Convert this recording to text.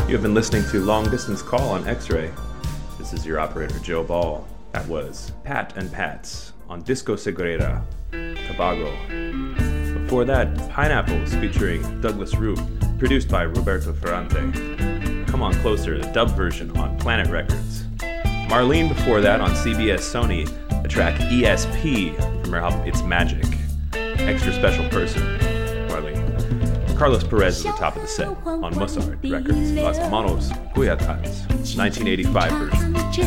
You have been listening to Long Distance Call on X-Ray. This is your operator, Joe Ball. That was Pat and Pats on Disco Segurera, Tobago. Before that, Pineapples featuring Douglas Root, produced by Roberto Ferrante. Come On Closer, the dub version on Planet Records. Marlene before that on CBS Sony, the track ESP from her album It's Magic. Extra Special Person, Marlene. Carlos Perez at the top of the set on Mozart Records, Las Manos Cuyatans, 1985 version.